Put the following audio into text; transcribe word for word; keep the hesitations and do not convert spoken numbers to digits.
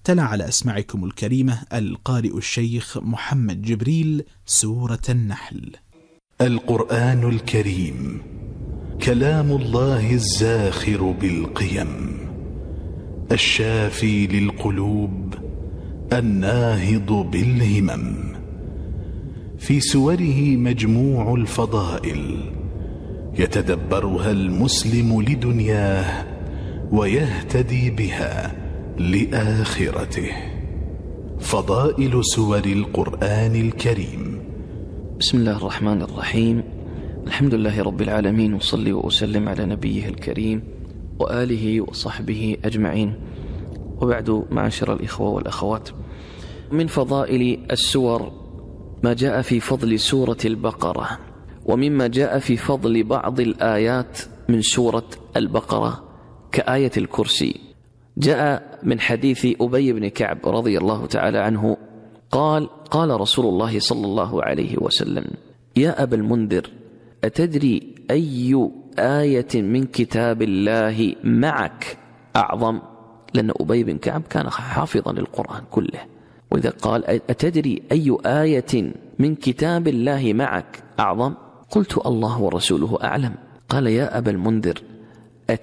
تلا على أسماعكم الكريمة القارئ الشيخ محمد جبريل سورة النحل. القرآن الكريم كلام الله الزاخر بالقيم، الشافي للقلوب، الناهض بالهمم، في سوره مجموع الفضائل يتدبرها المسلم لدنياه ويهتدي بها لآخرته. فضائل سور القرآن الكريم. بسم الله الرحمن الرحيم. الحمد لله رب العالمين، وصلي وأسلم على نبيه الكريم وآله وصحبه أجمعين، وبعد، معاشر الإخوة والأخوات، من فضائل السور ما جاء في فضل سورة البقرة، ومما جاء في فضل بعض الآيات من سورة البقرة كآية الكرسي. جاء من حديث أبي بن كعب رضي الله تعالى عنه قال: قال رسول الله صلى الله عليه وسلم: يا أبا المنذر، أتدري أي آية من كتاب الله معك أعظم؟ لأن أبي بن كعب كان حافظا للقرآن كله، وإذا قال أتدري أي آية من كتاب الله معك أعظم؟ قلت: الله ورسوله أعلم. قال: يا أبا المنذر،